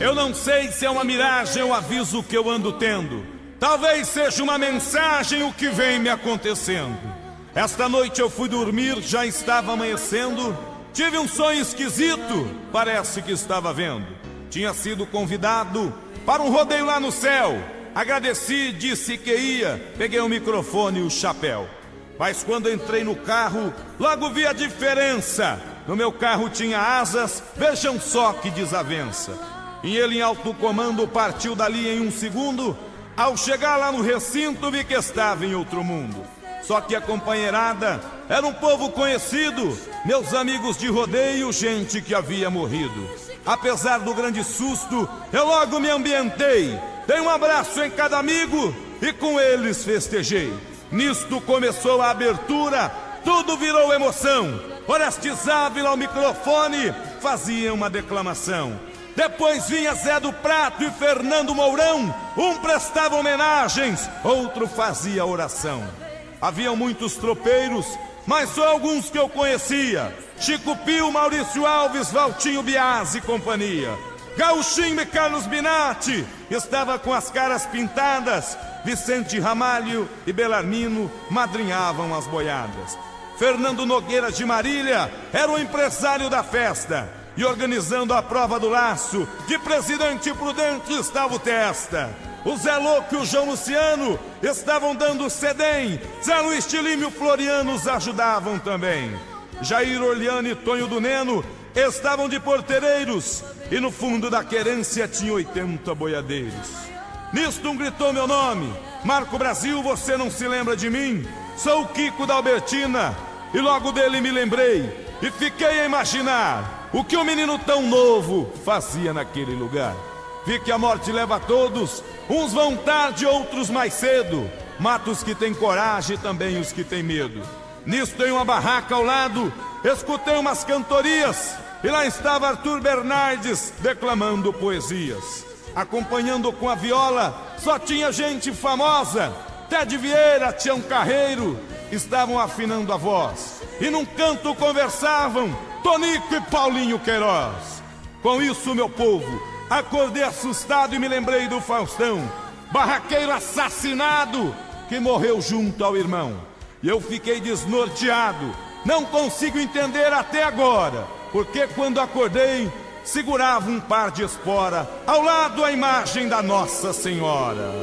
Eu não sei se é uma miragem ou aviso que eu ando tendo. Talvez seja uma mensagem o que vem me acontecendo. Esta noite eu fui dormir, já estava amanhecendo. Tive um sonho esquisito, parece que estava vendo. Tinha sido convidado para um rodeio lá no céu. Agradeci, disse que ia, peguei o microfone e o chapéu. Mas quando entrei no carro, logo vi a diferença. No meu carro tinha asas, vejam só que desavença. E ele em alto comando partiu dali em um segundo. Ao chegar lá no recinto vi que estava em outro mundo. Só que a companheirada era um povo conhecido, meus amigos de rodeio, gente que havia morrido. Apesar do grande susto, eu logo me ambientei. Dei um abraço em cada amigo e com eles festejei. Nisto começou a abertura, tudo virou emoção. Orestes Ávila ao microfone fazia uma declamação. Depois vinha Zé do Prato e Fernando Mourão. Um prestava homenagens, outro fazia oração. Haviam muitos tropeiros, mas só alguns que eu conhecia. Chico Pio, Maurício Alves, Valtinho Biasi e companhia. Gauchinho e Carlos Binatti estava com as caras pintadas. Vicente Ramalho e Belarmino madrinhavam as boiadas. Fernando Nogueira de Marília era o empresário da festa. E organizando a prova do laço, de presidente prudente estava o Testa. O Zé Louco e o João Luciano estavam dando sedem. Zé Luiz Tilime e o Floriano os ajudavam também. Jair Orliano e Tonho do Neno estavam de porteireiros. E no fundo da querência tinha 80 boiadeiros. Nisto um gritou meu nome. Marco Brasil, você não se lembra de mim? Sou o Kiko da Albertina. E logo dele me lembrei. E fiquei a imaginar o que um menino tão novo fazia naquele lugar. Vi que a morte leva a todos, uns vão tarde, outros mais cedo. Mata os que têm coragem e também os que têm medo. Nisso tem uma barraca ao lado, escutei umas cantorias. E lá estava Arthur Bernardes declamando poesias. Acompanhando com a viola, só tinha gente famosa. Ted Vieira, Tião Carreiro, estavam afinando a voz. E num canto conversavam Tonico e Paulinho Queiroz. Com isso, meu povo, acordei assustado e me lembrei do Faustão, barraqueiro assassinado que morreu junto ao irmão. E eu fiquei desnorteado, não consigo entender até agora, porque quando acordei, segurava um par de espora ao lado a imagem da Nossa Senhora.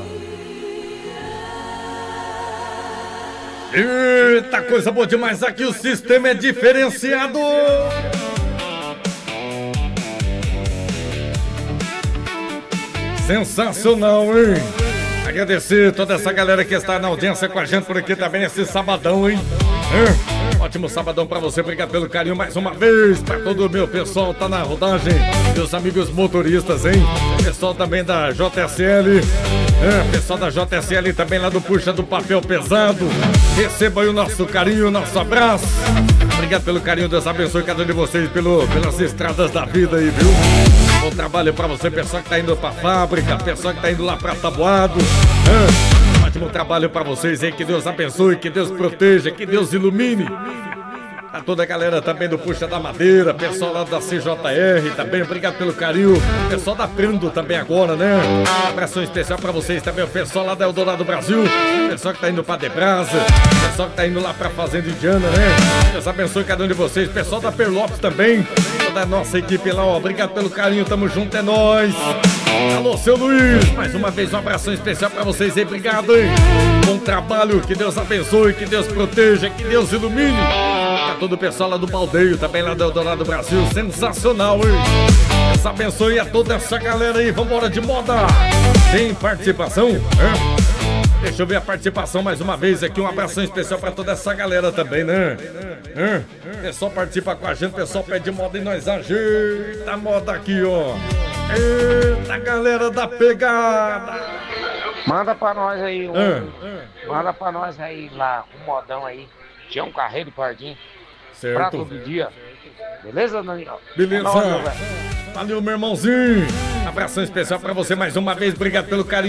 Eita, coisa boa demais aqui, o sistema é diferenciado. Sensacional, hein? Agradecer toda essa galera que está na audiência com a gente por aqui também esse sabadão, hein? Ótimo sabadão pra você, obrigado pelo carinho mais uma vez. Pra todo o meu pessoal tá na rodagem, meus amigos motoristas, hein? Pessoal também da JSL, pessoal da JSL também lá do Puxa do Papel Pesado. Receba aí o nosso carinho, o nosso abraço. Obrigado pelo carinho, Deus abençoe cada um de vocês pelas estradas da vida aí, viu? Bom trabalho pra você, pessoal que tá indo pra fábrica, pessoal que tá indo lá pra Taboado. Ótimo trabalho pra vocês aí, que Deus abençoe, que Deus proteja, que Deus ilumine. A toda a galera também do Puxa da Madeira, pessoal lá da CJR também, obrigado pelo carinho. Pessoal da Prendo também agora, né? Um abração especial pra vocês também, o pessoal lá da Eldorado Brasil, pessoal que tá indo pra Debrasa, pessoal que tá indo lá pra Fazenda Indiana, né? Deus abençoe cada um de vocês, pessoal da Perlopes também, toda a nossa equipe lá, ó, obrigado pelo carinho, tamo junto, é nóis. Alô, seu Luiz, mais uma vez um abração especial pra vocês aí, obrigado, hein? Bom trabalho, que Deus abençoe, que Deus proteja, que Deus ilumine. A todo o pessoal lá do Baldeio, também lá do Eldorado Brasil, sensacional, hein? Deus abençoe a toda essa galera aí, vambora de moda. Tem participação? Deixa eu ver a participação mais uma vez aqui, um abração especial pra toda essa galera também, né? Pessoal participa com a gente, pessoal pede moda e nós ajeita a moda aqui, ó. Eita, galera da pegada! Manda pra nós aí, manda pra nós aí lá, um modão aí, Tião Carreiro e Pardinho, certo. Pra todo dia, beleza, Daniel? Beleza, É nóis, valeu, meu irmãozinho, abração especial pra você mais uma vez, obrigado pelo carinho.